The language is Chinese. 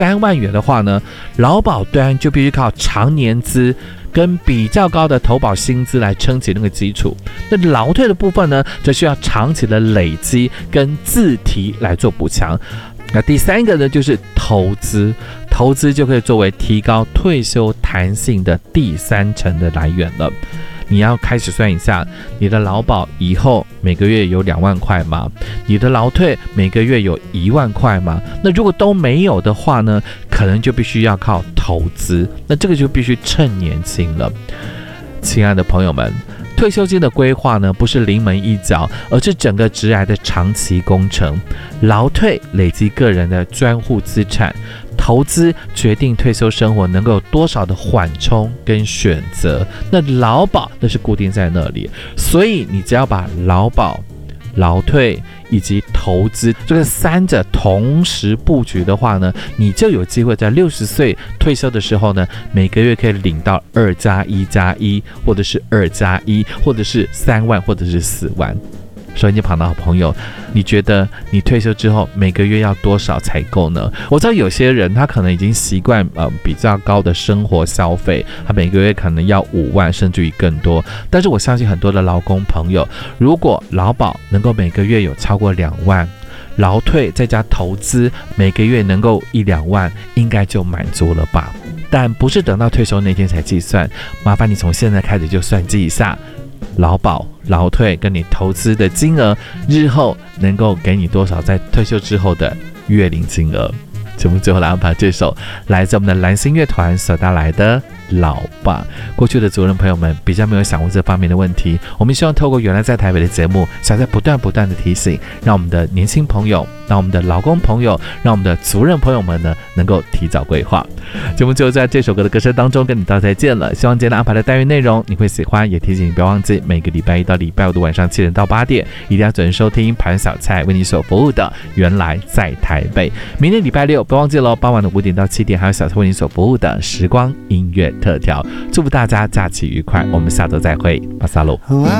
3万元的话呢，劳保端就必须靠长年资跟比较高的投保薪资来撑起那个基础。那劳退的部分呢，则需要长期的累积跟自提来做补强。那第3个呢，就是投资，投资就可以作为提高退休弹性的第3层的来源了。你要开始算一下，你的劳保以后每个月有2万块吗？你的劳退每个月有1万块吗？那如果都没有的话呢，可能就必须要靠投资，那这个就必须趁年轻了。亲爱的朋友们，退休金的规划呢，不是临门一脚，而是整个职涯的长期工程。劳退累积个人的专户资产，投资决定退休生活能够有多少的缓冲跟选择。那劳保那是固定在那里，所以你只要把劳保、劳退以及投资这个3者同时布局的话呢，你就有机会在60岁退休的时候呢，每个月可以领到2+1+1，或者是2+1，或者是3万，或者是4万。收音机旁的好朋友，你觉得你退休之后每个月要多少才够呢？我知道有些人他可能已经习惯比较高的生活消费，他每个月可能要5万甚至于更多。但是我相信很多的劳工朋友，如果劳保能够每个月有超过2万，劳退再加投资每个月能够1-2万，应该就满足了吧？但不是等到退休那天才计算，麻烦你从现在开始就算计一下。劳保、劳退跟你投资的金额，日后能够给你多少在退休之后的月领金额。节目最后来安排这首来自我们的蓝星乐团所带来的老爸。过去的族人朋友们比较没有想过这方面的问题，我们希望透过原来在台北的节目，想在不断的提醒，让我们的年轻朋友，让我们的劳工朋友，让我们的族人朋友们呢，能够提早规划。节目就在这首歌的歌声当中跟你道再见了，希望今天安排的单元内容你会喜欢，也提醒你不要忘记每个礼拜1到礼拜5的晚上7点到8点，一定要准时收听盘小菜为你所服务的原来在台北。明天礼拜6不要忘记了，傍晚的5点到7点还有小菜为你所服务的时光音乐特调。祝福大家假期愉快，我们下周再会，巴萨路。